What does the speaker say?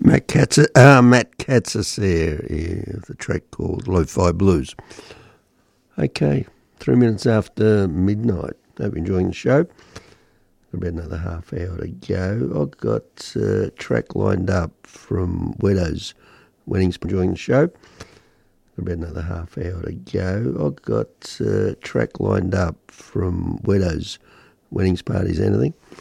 Matt Katzis there, the track called Lo-Fi Blues. Okay, 3 minutes after midnight. Hope you're enjoying the show. About another half hour to go. I've got a track lined up from Weddow's Weddings. Enjoying the show. About another half hour to go. I've got a track lined up from Weddow's Weddings, Parties, Anything.